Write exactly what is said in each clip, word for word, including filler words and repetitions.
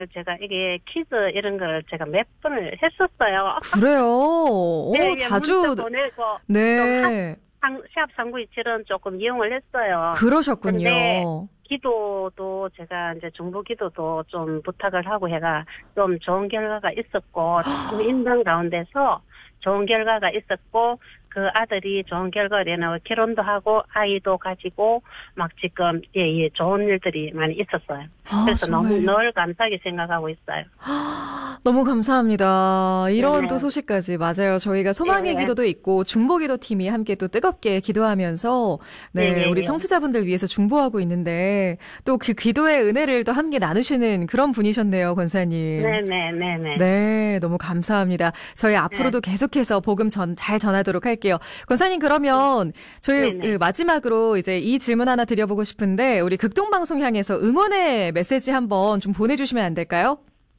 제가 이게 퀴즈 이런 걸 제가 몇 번을 했었어요. 그래요? 오, 네, 자주. 문자 보내고 네. 샵 삼구이칠은 조금 이용을 했어요. 그러셨군요. 근데 기도도 제가 이제 중보 기도도 좀 부탁을 하고 해가 좀 좋은 결과가 있었고 조금 힘든 가운데서 좋은 결과가 있었고 그 아들이 좋은 결과를 내놓고 결혼도 하고 아이도 가지고 막 지금 예, 예, 좋은 일들이 많이 있었어요. 아, 그래서 정말. 너무 늘 감사하게 생각하고 있어요. 너무 감사합니다. 이런 네네. 또 소식까지. 맞아요. 저희가 소망의 네. 기도도 있고 중보기도 팀이 함께 또 뜨겁게 기도하면서 네, 네, 우리 네. 청취자분들 위해서 중보하고 있는데 또 그 기도의 은혜를 또 함께 나누시는 그런 분이셨네요, 권사님. 네네네네. 네, 너무 감사합니다. 저희 앞으로도 계속해서 복음 전, 잘 전하도록 할게요. 권사님, 그러면 저희 네네. 그 마지막으로 이제 이 질문 하나 드려보고 싶은데, 우리 극동방송 향해서 응원의 메시지 한번 좀 보내주시면 안 될까요?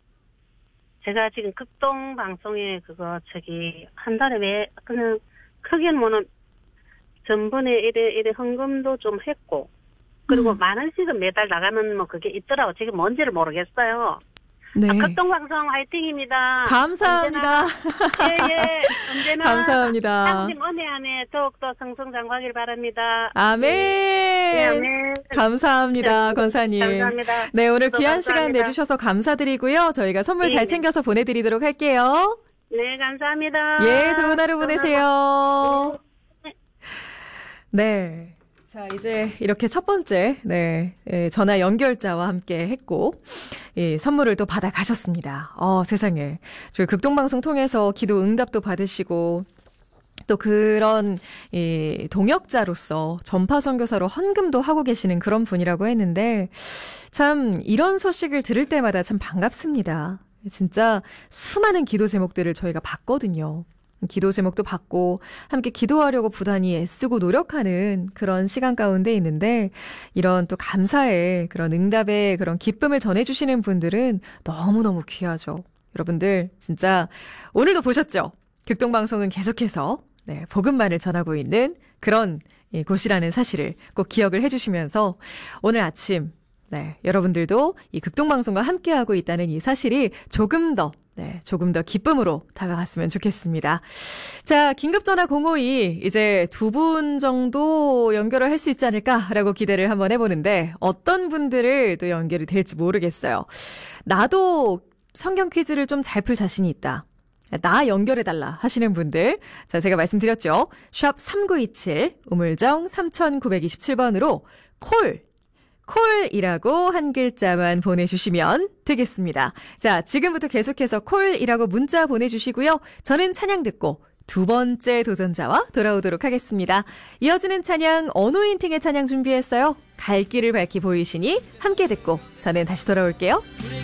제가 지금 극동 방송에 그거 저기 한 달에 왜 그냥 크게는 뭐는 전번에 이래 이래 헌금도 좀 했고 그리고 음. 만 원씩은 매달 나가는 뭐 그게 있더라고. 지금 뭔지를 모르겠어요. 네. 아, 극동 방송 화이팅입니다. 감사합니다. 예예. 언제나 감사합니다. 하나님 은혜 안에 더욱더 성성장구하길 바랍니다. 아멘. 네, 아멘. 감사합니다, 권사님. 감사합니다. 네, 오늘 또 귀한 감사합니다. 시간 내주셔서 감사드리고요. 저희가 선물 네, 잘 네. 챙겨서 보내드리도록 할게요. 네, 감사합니다. 예, 좋은 하루 보내세요. 네. 네. 자, 이제 이렇게 첫 번째, 네, 예, 전화 연결자와 함께 했고, 예, 선물을 또 받아 가셨습니다. 어, 세상에. 저희 극동방송 통해서 기도 응답도 받으시고, 또 그런, 이, 동역자로서 전파 선교사로 헌금도 하고 계시는 그런 분이라고 했는데, 참, 이런 소식을 들을 때마다 참 반갑습니다. 진짜 수많은 기도 제목들을 저희가 봤거든요. 기도 제목도 받고 함께 기도하려고 부단히 애쓰고 노력하는 그런 시간 가운데 있는데 이런 또 감사의 그런 응답의 그런 기쁨을 전해주시는 분들은 너무너무 귀하죠. 여러분들 진짜 오늘도 보셨죠? 극동방송은 계속해서 네, 복음만을 전하고 있는 그런 예, 곳이라는 사실을 꼭 기억을 해주시면서 오늘 아침 네, 여러분들도 이 극동방송과 함께하고 있다는 이 사실이 조금 더 네, 조금 더 기쁨으로 다가갔으면 좋겠습니다. 자, 긴급전화 공오이 이제 두 분 정도 연결을 할 수 있지 않을까라고 기대를 한번 해보는데 어떤 분들을 또 연결이 될지 모르겠어요. 나도 성경 퀴즈를 좀 잘 풀 자신이 있다. 나 연결해달라 하시는 분들. 자, 제가 말씀드렸죠. 샵 삼구이칠 우물정 삼구이칠 번으로 콜. 콜이라고 한 글자만 보내주시면 되겠습니다. 자, 지금부터 계속해서 콜이라고 문자 보내주시고요. 저는 찬양 듣고 두 번째 도전자와 돌아오도록 하겠습니다. 이어지는 찬양 어노인팅의 찬양 준비했어요. 갈 길을 밝히 보이시니 함께 듣고 저는 다시 돌아올게요.